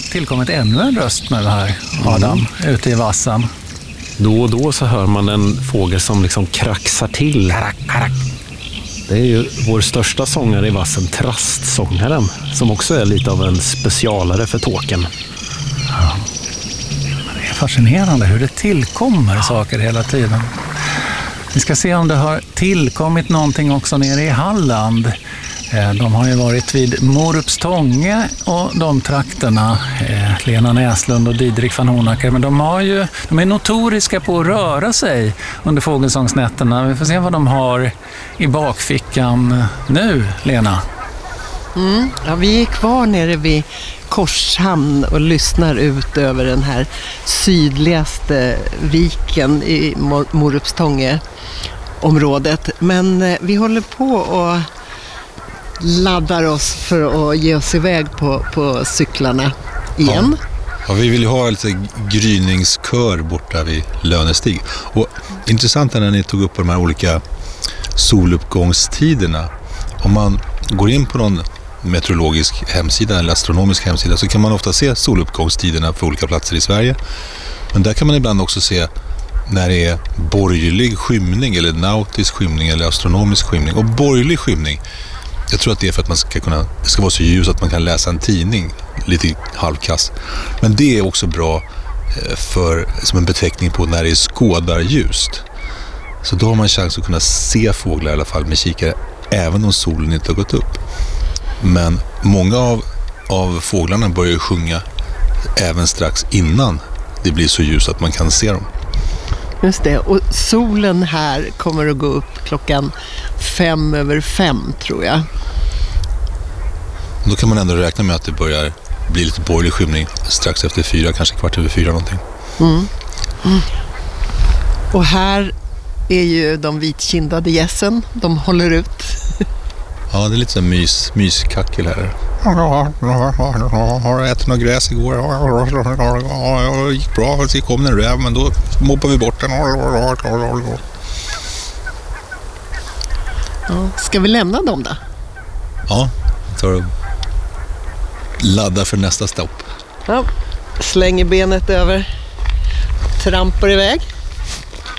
tillkommit ännu en röst nu här, Adam, ute i vassen. Då och då så hör man en fågel som liksom kraxar till. Det är ju vår största sångare i vassen, trastsångaren, som också är lite av en specialare för tåken. Ja. Det är fascinerande hur det tillkommer saker hela tiden. Vi ska se om det har tillkommit någonting också nere i Halland. De har ju varit vid Morupstånge och de trakterna, Lena Näslund och Didrik van Honacker, men de är notoriska på att röra sig under fågelsångsnätterna. Vi får se vad de har i bakfickan nu, Lena. Ja, vi är kvar nere vid Korshamn och lyssnar ut över den här sydligaste viken i Morupstånge-området. Men vi håller på och laddar oss för att ge oss iväg på cyklarna igen. Ja, vi vill ju ha lite gryningskör borta vid Lönestig. Och intressant är när ni tog upp på de här olika soluppgångstiderna. Om man går in på någon meteorologisk hemsida eller astronomisk hemsida så kan man ofta se soluppgångstiderna för olika platser i Sverige. Men där kan man ibland också se när det är borgerlig skymning eller nautisk skymning eller astronomisk skymning. Och borgerlig skymning, jag tror att det är för att det ska vara så ljus att man kan läsa en tidning lite halvkass. Men det är också bra som en beteckning på när det är skådarljust. Så då har man chans att kunna se fåglar i alla fall med kikare även om solen inte har gått upp. Men många av fåglarna börjar sjunga även strax innan det blir så ljus att man kan se dem. Just det, och solen här kommer att gå upp 5:05 tror jag. Då kan man ändå räkna med att det börjar bli lite borgerlig skymning strax efter 4, kanske 4:15 någonting. Och här är ju de vitkindade gässen, de håller ut. Ja, det är lite så myskackel här. Jag ätit något gräs igår. Det gick bra, så kom en räv, men då mobbade vi bort den. Ja, ska vi lämna dem då? Ja, tar och laddar för nästa stopp. Ja, slänger benet över, trampar iväg.